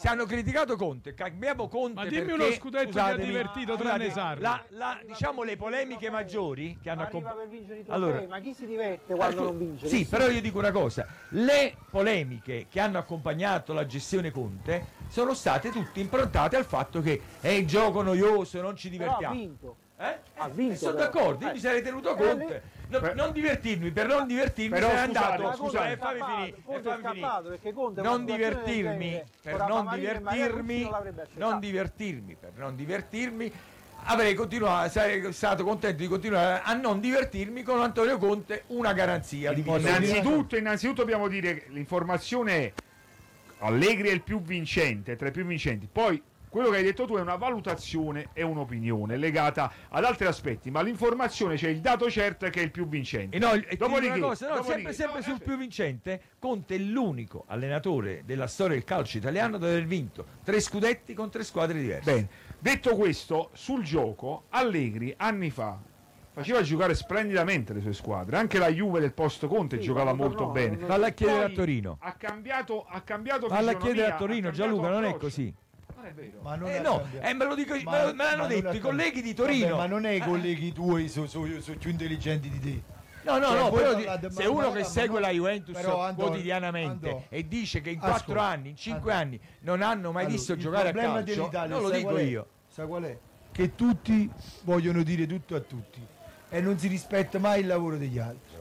hanno criticato Conte, cambiamo Conte. Ma dimmi perché, uno scudetto che ha divertito tranne Sarri. Diciamo le polemiche maggiori che hanno per vincere i trofei, ma chi si diverte quando non vince? Sì, però io dico una cosa, le polemiche che hanno accompagnato la gestione Conte sono state tutte improntate al fatto che è un gioco noioso, non ci divertiamo. Ha vinto. Sono d'accordo, io mi sarei tenuto Conte. Non divertirmi, per non divertirmi però sarei andato. Fammi finire. Conte Non divertirmi, per non divertirmi, avrei continuato, sarei stato contento di continuare a non divertirmi con Antonio Conte, una garanzia di innanzitutto dobbiamo dire che l'informazione è Allegri è il più vincente, tra i più vincenti. Poi quello che hai detto tu è una valutazione e un'opinione legata ad altri aspetti, ma l'informazione c'è il dato certo che è il più vincente. Sempre sul più vincente, Conte è l'unico allenatore della storia del calcio italiano ad aver vinto 3 scudetti con 3 squadre diverse. Bene, detto questo, sul gioco, Allegri anni fa faceva giocare splendidamente le sue squadre, anche la Juve del post Conte giocava molto bene. Valla a chiedere a Torino. Ha cambiato Valla a chiedere a Torino, Gianluca, non è così. Non è vero. Ma me lo dico, me l'hanno detto i colleghi di Torino. Ma non è i colleghi tuoi sono più intelligenti di te. No, però se uno che segue la Juventus quotidianamente e dice che in 4 anni, in 5 anni non hanno mai visto giocare a calcio, non lo dico io. Sai qual è? Che tutti vogliono dire tutto a tutti e non si rispetta mai il lavoro degli altri.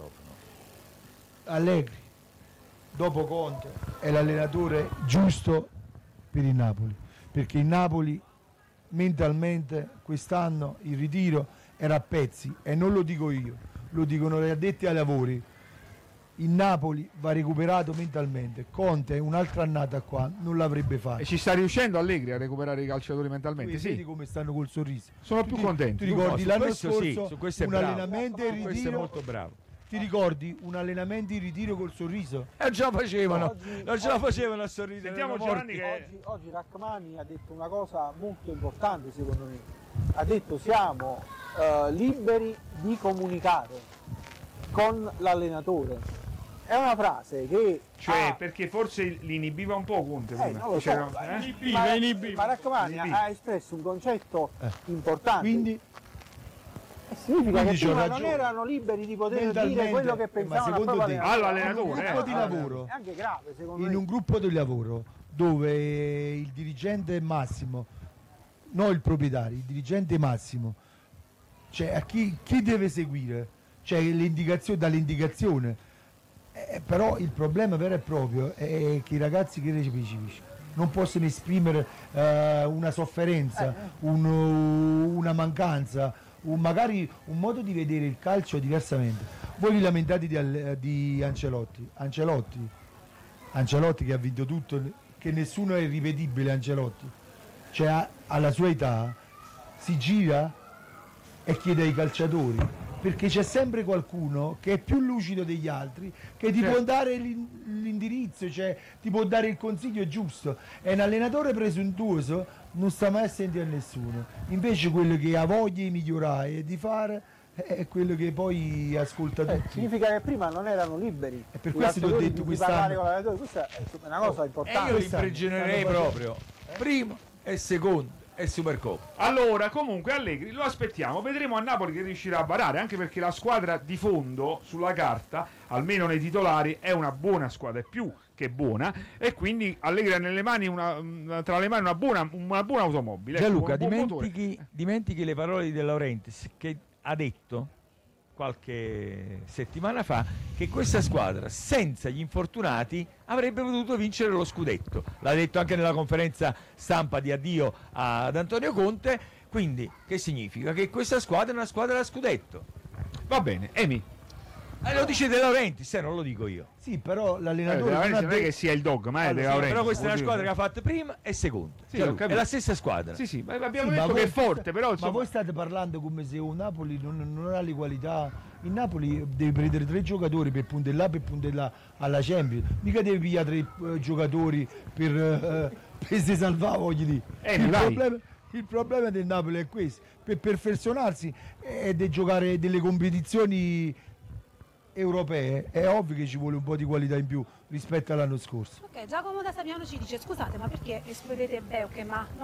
Allegri, dopo Conte, è l'allenatore giusto per il Napoli, perché il Napoli mentalmente quest'anno il ritiro era a pezzi, e non lo dico io, lo dicono gli addetti ai lavori. Il Napoli va recuperato mentalmente. Conte un'altra annata qua non l'avrebbe fatto. E ci sta riuscendo Allegri a recuperare i calciatori mentalmente? Sì. Vedi come stanno col sorriso. Sono più contenti. Ti ricordi l'anno scorso su questo è un bravo. allenamento in Questo è ritiro? molto bravo. Ti ricordi un allenamento in ritiro col sorriso? Già facevano, non ce la facevano a sorridere. Sentiamo Giovanni che oggi Rachmani ha detto una cosa molto importante secondo me. Ha detto siamo liberi di comunicare con l'allenatore. È una frase che perché forse li inibiva un po' Conte prima. Non lo so, ma Rachmani ha espresso un concetto importante. Quindi significa che prima non erano liberi di poter dire quello che pensavano all'allenatore. In un gruppo di lavoro, è anche grave secondo me. In un gruppo di lavoro dove il dirigente massimo, non il proprietario, il dirigente massimo, cioè a chi deve seguire, cioè dall'indicazione. Però il problema vero e proprio è che i ragazzi che recepiscono non possono esprimere una sofferenza, una mancanza, magari un modo di vedere il calcio diversamente. Voi vi lamentate di Ancelotti che ha vinto tutto, che nessuno è irripetibile. Ancelotti, cioè alla sua età si gira e chiede ai calciatori, perché c'è sempre qualcuno che è più lucido degli altri, che ti può dare l'indirizzo, cioè ti può dare il consiglio giusto. E un allenatore presuntuoso non sta mai a sentire a nessuno, invece quello che ha voglia di migliorare e di fare è quello che poi ascolta tutti. Significa che prima non erano liberi, e per questo ti ho detto quest'anno, questa è una cosa importante. E io li imprigionerei proprio primo e secondo e Supercoppa. Allora, comunque Allegri lo aspettiamo, vedremo a Napoli che riuscirà a varare, anche perché la squadra di fondo sulla carta, almeno nei titolari, è una buona squadra, è più che buona, e quindi Allegri ha nelle mani tra le mani una buona automobile. Gianluca, dimentichi le parole di De Laurentiis, che ha detto qualche settimana fa che questa squadra senza gli infortunati avrebbe potuto vincere lo scudetto. L'ha detto anche nella conferenza stampa di addio ad Antonio Conte. Quindi che significa? Che questa squadra è una squadra da scudetto. Va bene, Emi. Lo dice De Laurentiis, non lo dico io. Sì, però l'allenatore non è che sia il dogma, è De Laurentiis. Però questa è una squadra che ha fatto prima e seconda. Sì, è la stessa squadra. Sì, ma abbiamo detto che è forte, però insomma... Ma voi state parlando come se un Napoli non ha le qualità. Il Napoli deve prendere 3 giocatori per puntare alla Champions. Mica deve pigliare 3 giocatori per si salvare, voglio dire. Il problema del Napoli è questo: per perfezionarsi e di giocare delle competizioni europee è ovvio che ci vuole un po' di qualità in più. rispetto all'anno scorso. Ok, Giacomo da Saviano ci dice scusate ma perché escludete Beuke, ma non